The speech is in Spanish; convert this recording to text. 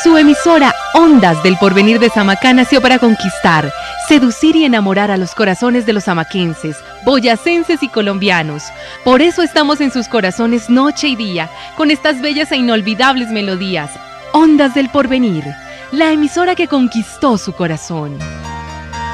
Su emisora Ondas del Porvenir de Samacá nació para conquistar, seducir y enamorar a los corazones de los samaquenses, boyacenses y colombianos. Por eso estamos en sus corazones noche y día, con estas bellas e inolvidables melodías. Ondas del Porvenir, la emisora que conquistó su corazón.